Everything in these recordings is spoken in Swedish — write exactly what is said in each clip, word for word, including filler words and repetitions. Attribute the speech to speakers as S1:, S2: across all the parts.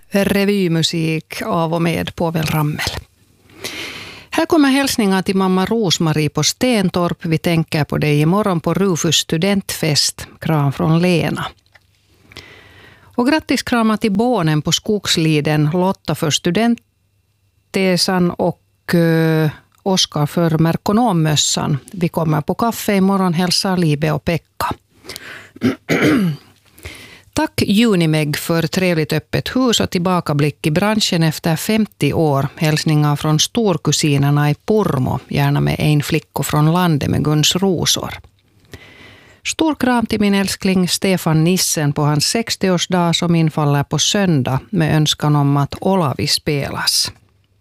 S1: revymusik av och med Povel Ramel. Här kommer hälsningar till mamma Rosmarie på Stentorp. Vi tänker på dig imorgon på Rufus studentfest. Kram från Lena. Och grattis kramar till barnen på Skogsliden. Lotta för studenttesan och uh, Oskar för merkonommössan. Vi kommer på kaffe imorgon, hälsar Libe och Pekka. Tack Unimeg för trevligt öppet hus och tillbakablick i branschen efter femtio år. Hälsningar från storkusinerna i Pormo, gärna med en flicka från landet med Guns rosor. Stor kram till min älskling Stefan Nissen på hans sextioårsdag som infaller på söndag med önskan om att Olavi spelas.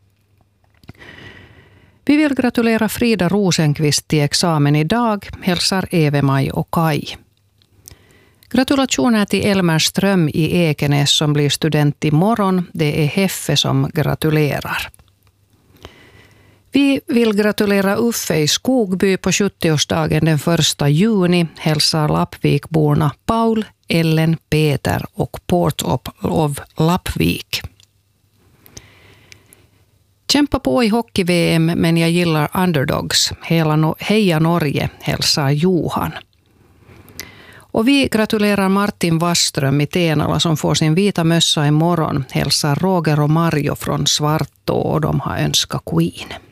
S1: Vi vill gratulera Frida Rosenqvist till examen idag, hälsar Eve-Maj och Kai. Gratulationer till Elmer Ström i Ekenäs som blir student imorgon. Det är Heffe som gratulerar. Vi vill gratulera Uffe i Skogby på sjuttioårsdagen den första juni. Hälsar Lappvikborna Paul, Ellen, Peter och Port of Lappvik. Kämpa på i hockey-V M men jag gillar underdogs. Hela no- Heja Norge, hälsar Johan. Och vi gratulerar Martin Wasström i Tenala som får sin vita mössa imorgon. Hälsar Roger och Mario från Svartå och de har önskat Queen.